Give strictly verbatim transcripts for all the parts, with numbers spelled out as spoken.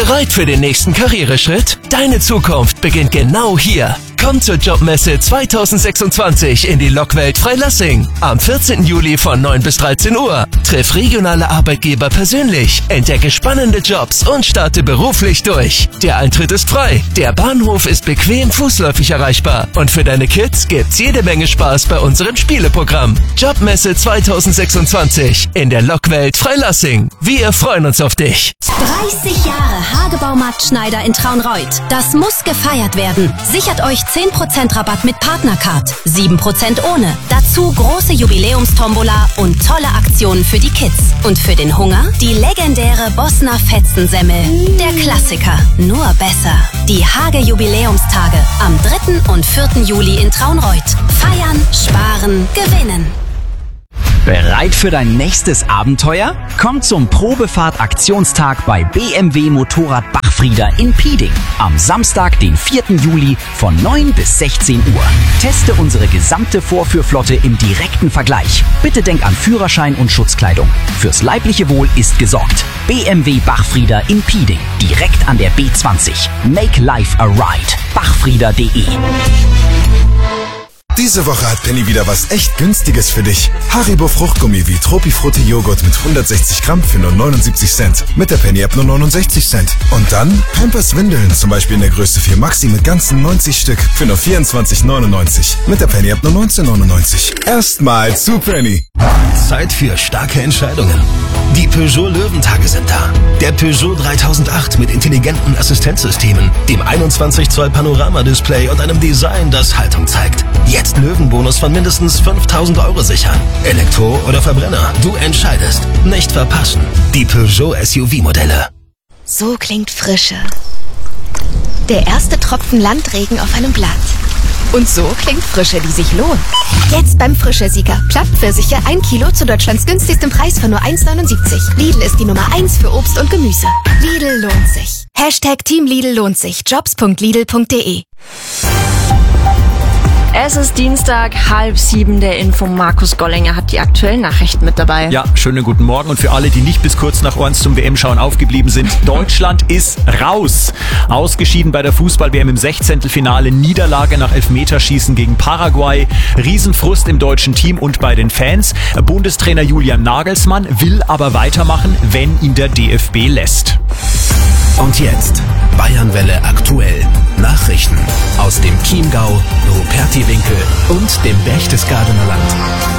Bereit für den nächsten Karriereschritt? Deine Zukunft beginnt genau hier. Komm zur Jobmesse zwanzig sechsundzwanzig in die Lockwelt Freilassing. Am vierzehnten Juli von neun bis dreizehn Uhr. Triff regionale Arbeitgeber persönlich, entdecke spannende Jobs und starte beruflich durch. Der Eintritt ist frei, der Bahnhof ist bequem fußläufig erreichbar und für deine Kids gibt's jede Menge Spaß bei unserem Spieleprogramm. Jobmesse zwanzig sechsundzwanzig in der Lockwelt Freilassing. Wir freuen uns auf dich. dreißig Jahre Hagebaumarkt Schneider in Traunreut. Das muss gefeiert werden. Sichert euch zehn Prozent Rabatt mit Partnercard, sieben Prozent ohne. Dazu große Jubiläumstombola und tolle Aktionen für die Kids. Und für den Hunger die legendäre Bossner Fetzensemmel. Der Klassiker, nur besser. Die Hage Jubiläumstage am dritten und vierten Juli in Traunreut. Feiern, sparen, gewinnen. Bereit für dein nächstes Abenteuer? Komm zum Probefahrt-Aktionstag bei B M W Motorrad Bachfrieder in Pieding. Am Samstag, den vierten Juli von neun bis sechzehn Uhr. Teste unsere gesamte Vorführflotte im direkten Vergleich. Bitte denk an Führerschein und Schutzkleidung. Fürs leibliche Wohl ist gesorgt. B M W Bachfrieder in Pieding. Direkt an der B zwanzig. Make life a ride. bachfrieder punkt de. Diese Woche hat Penny wieder was echt Günstiges für dich. Haribo Fruchtgummi wie Tropifrutti Joghurt mit hundertsechzig Gramm für nur neunundsiebzig Cent. Mit der Penny-App nur neunundsechzig Cent. Und dann Pampers Windeln, zum Beispiel in der Größe vier Maxi mit ganzen neunzig Stück für nur vierundzwanzig neunundneunzig. Mit der Penny-App nur neunzehn neunundneunzig. Erstmal zu Penny. Zeit für starke Entscheidungen. Die Peugeot Löwentage sind da. Der Peugeot dreitausendacht mit intelligenten Assistenzsystemen, dem einundzwanzig Zoll Panorama-Display und einem Design, das Haltung zeigt. Jetzt Löwenbonus von mindestens fünftausend Euro sichern. Elektro oder Verbrenner, du entscheidest. Nicht verpassen. Die Peugeot S U V-Modelle. So klingt Frische. Der erste Tropfen Landregen auf einem Blatt. Und so klingt Frische, die sich lohnt. Jetzt beim Frische-Sieger. Plattpfirsiche ein Kilo zu Deutschlands günstigstem Preis von nur eins neunundsiebzig. Lidl ist die Nummer eins für Obst und Gemüse. Lidl lohnt sich. Hashtag Team Lidl lohnt sich. jobs punkt lidl punkt de. Es ist Dienstag, halb sieben, der Info. Markus Gollinger hat die aktuellen Nachrichten mit dabei. Ja, schönen guten Morgen. Und für alle, die nicht bis kurz nach uns zum W M-Schauen aufgeblieben sind, Deutschland ist raus. Ausgeschieden bei der Fußball-W M im Sechzehntelfinale, Niederlage nach Elfmeterschießen gegen Paraguay. Riesenfrust im deutschen Team und bei den Fans. Bundestrainer Julian Nagelsmann will aber weitermachen, wenn ihn der D F B lässt. Und jetzt Bayernwelle aktuell. Nachrichten aus dem Chiemgau, Rupertiwinkel und dem Berchtesgadener Land.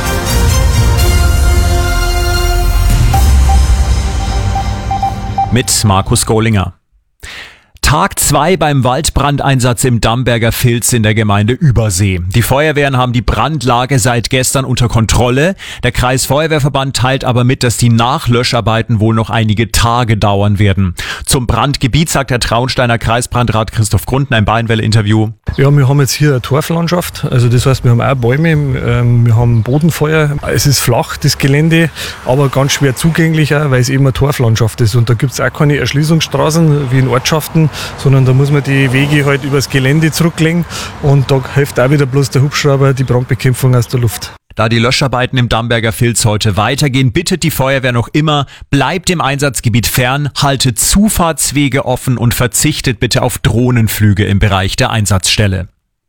Mit Markus Gollinger. Tag zwei beim Waldbrandeinsatz im Damberger Filz in der Gemeinde Übersee. Die Feuerwehren haben die Brandlage seit gestern unter Kontrolle. Der Kreisfeuerwehrverband teilt aber mit, dass die Nachlöscharbeiten wohl noch einige Tage dauern werden. Zum Brandgebiet sagt der Traunsteiner Kreisbrandrat Christoph Grunden ein Bayernwelle-Interview. Ja, wir haben jetzt hier eine Torflandschaft. Also das heißt, wir haben auch Bäume, wir haben Bodenfeuer. Es ist flach, das Gelände, aber ganz schwer zugänglich, auch, weil es eben eine Torflandschaft ist. Und da gibt es auch keine Erschließungsstraßen wie in Ortschaften, sondern da muss man die Wege halt übers Gelände zurücklegen und da hilft auch wieder bloß der Hubschrauber, die Brandbekämpfung aus der Luft. Da die Löscharbeiten im Damberger Filz heute weitergehen, bittet die Feuerwehr noch immer, bleibt dem Einsatzgebiet fern, haltet Zufahrtswege offen und verzichtet bitte auf Drohnenflüge im Bereich der Einsatzstelle.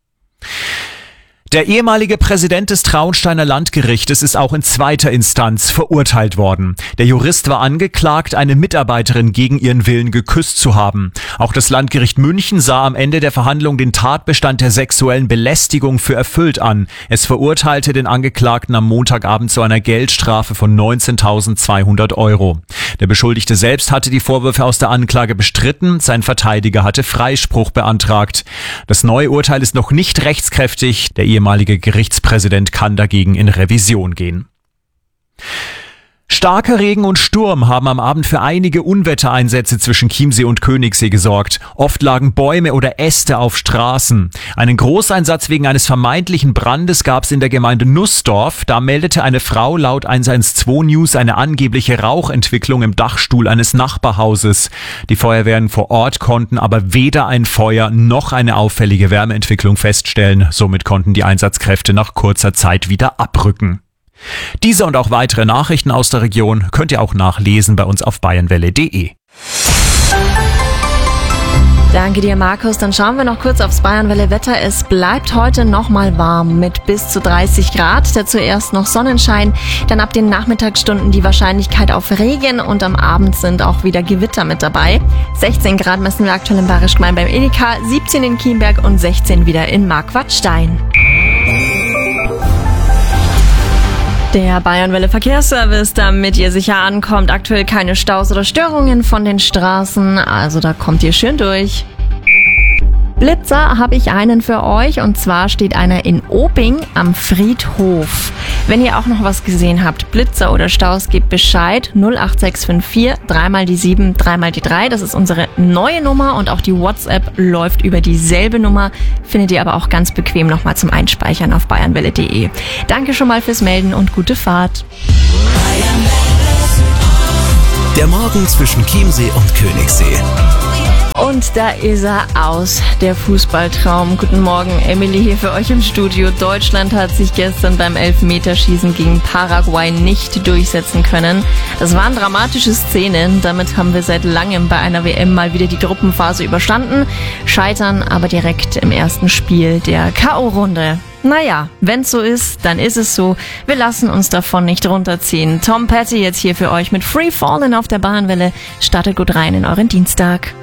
Der ehemalige Präsident des Traunsteiner Landgerichtes ist auch in zweiter Instanz verurteilt worden. Der Jurist war angeklagt, eine Mitarbeiterin gegen ihren Willen geküsst zu haben. Auch das Landgericht München sah am Ende der Verhandlung den Tatbestand der sexuellen Belästigung für erfüllt an. Es verurteilte den Angeklagten am Montagabend zu einer Geldstrafe von neunzehntausendzweihundert Euro. Der Beschuldigte selbst hatte die Vorwürfe aus der Anklage bestritten. Sein Verteidiger hatte Freispruch beantragt. Das neue Urteil ist noch nicht rechtskräftig. Der ehemalige Gerichtspräsident kann dagegen in Revision gehen. Starker Regen und Sturm haben am Abend für einige Unwettereinsätze zwischen Chiemsee und Königssee gesorgt. Oft lagen Bäume oder Äste auf Straßen. Einen Großeinsatz wegen eines vermeintlichen Brandes gab es in der Gemeinde Nussdorf. Da meldete eine Frau laut eins eins zwei News eine angebliche Rauchentwicklung im Dachstuhl eines Nachbarhauses. Die Feuerwehren vor Ort konnten aber weder ein Feuer noch eine auffällige Wärmeentwicklung feststellen. Somit konnten die Einsatzkräfte nach kurzer Zeit wieder abrücken. Diese und auch weitere Nachrichten aus der Region könnt ihr auch nachlesen bei uns auf bayernwelle punkt de. Danke dir, Markus. Dann schauen wir noch kurz aufs Bayernwelle-Wetter. Es bleibt heute nochmal warm mit bis zu dreißig Grad. Dazu erst noch Sonnenschein, dann ab den Nachmittagsstunden die Wahrscheinlichkeit auf Regen und am Abend sind auch wieder Gewitter mit dabei. sechzehn Grad messen wir aktuell in Bayerisch Gmein beim Edeka, siebzehn in Kienberg und sechzehn wieder in Marquardt-Stein. Der Bayernwelle Verkehrsservice, damit ihr sicher ankommt. Aktuell keine Staus oder Störungen von den Straßen, also da kommt ihr schön durch. Blitzer habe ich einen für euch und zwar steht einer in Obing am Friedhof. Wenn ihr auch noch was gesehen habt, Blitzer oder Staus, gebt Bescheid. null acht sechs fünf vier, dreimal die sieben, dreimal die drei. Das ist unsere neue Nummer und auch die WhatsApp läuft über dieselbe Nummer. Findet ihr aber auch ganz bequem nochmal zum Einspeichern auf bayernwelle punkt de. Danke schon mal fürs Melden und gute Fahrt. Der Morgen zwischen Chiemsee und Königssee. Und da ist er aus, der Fußballtraum. Guten Morgen, Emily hier für euch im Studio. Deutschland hat sich gestern beim Elfmeterschießen gegen Paraguay nicht durchsetzen können. Das waren dramatische Szenen. Damit haben wir seit langem bei einer W M mal wieder die Gruppenphase überstanden, scheitern aber direkt im ersten Spiel der K O-Runde. Naja, wenn's so ist, dann ist es so. Wir lassen uns davon nicht runterziehen. Tom Petty jetzt hier für euch mit Free Fallin' auf der Bayernwelle. Startet gut rein in euren Dienstag.